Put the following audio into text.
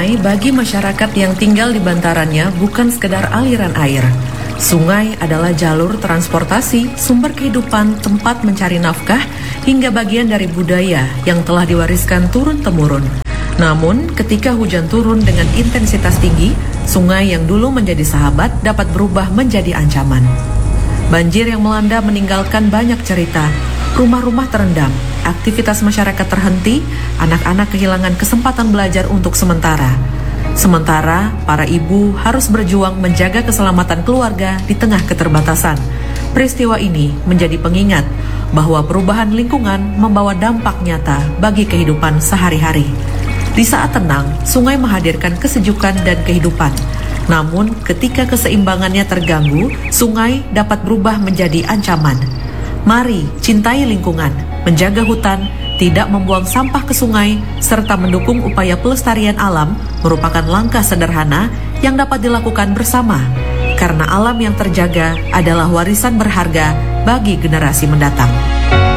Sungai bagi masyarakat yang tinggal di bantarannya bukan sekedar aliran air. Sungai adalah jalur transportasi, sumber kehidupan, tempat mencari nafkah, hingga bagian dari budaya yang telah diwariskan turun-temurun. Namun, ketika hujan turun dengan intensitas tinggi, sungai yang dulu menjadi sahabat dapat berubah menjadi ancaman. Banjir yang melanda meninggalkan banyak cerita. Rumah-rumah terendam, aktivitas masyarakat terhenti, anak-anak kehilangan kesempatan belajar untuk sementara. Sementara, para ibu harus berjuang menjaga keselamatan keluarga di tengah keterbatasan. Peristiwa ini menjadi pengingat bahwa perubahan lingkungan membawa dampak nyata bagi kehidupan sehari-hari. Di saat tenang, sungai menghadirkan kesejukan dan kehidupan. Namun, ketika keseimbangannya terganggu, sungai dapat berubah menjadi ancaman. Mari cintai lingkungan, menjaga hutan, tidak membuang sampah ke sungai, serta mendukung upaya pelestarian alam merupakan langkah sederhana yang dapat dilakukan bersama. Karena alam yang terjaga adalah warisan berharga bagi generasi mendatang.